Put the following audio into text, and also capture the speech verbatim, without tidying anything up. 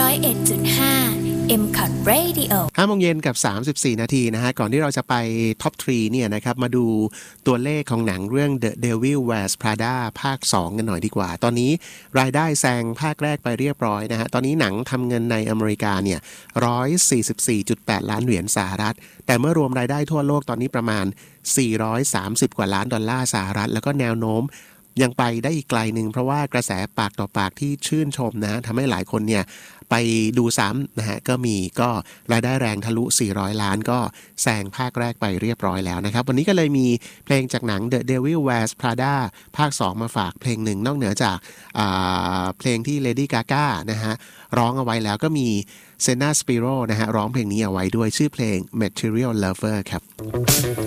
อยเอ็ดจุดห้า เอ็ม คอท Radio ห้าโมงเย็นกับสามสิบสี่นาทีนะฮะก่อนที่เราจะไปท็อปทรีเนี่ยนะครับมาดูตัวเลขของหนังเรื่อง The Devil Wears Prada ภาคสองกันหน่อยดีกว่าตอนนี้รายได้แซงภาคแรกไปเรียบร้อยนะฮะตอนนี้หนังทำเงินในอเมริกาเนี่ย หนึ่งร้อยสี่สิบสี่จุดแปด ล้านเหรียญสหรัฐแต่เมื่อรวมรายได้ทั่วโลกตอนนี้ประมาณสี่ร้อยสามสิบกว่าล้านดอลลาร์สหรัฐแล้วก็แนวโน้มยังไปได้อีกไกลหนึ่งเพราะว่ากระแสปากต่อปากที่ชื่นชมนะทำให้หลายคนเนี่ยไปดูซ้ำนะฮะก็มีก็รายได้แรงทะลุสี่ร้อยล้านก็แซงภาคแรกไปเรียบร้อยแล้วนะครับวันนี้ก็เลยมีเพลงจากหนัง The Devil Wears Prada ภาคสองมาฝากเพลงหนึ่งนอกเหนือจากเพลงที่ Lady Gaga นะฮะร้องเอาไว้แล้วก็มี Senna Spiro นะฮะร้องเพลงนี้เอาไว้ด้วยชื่อเพลง Material Lover ครับ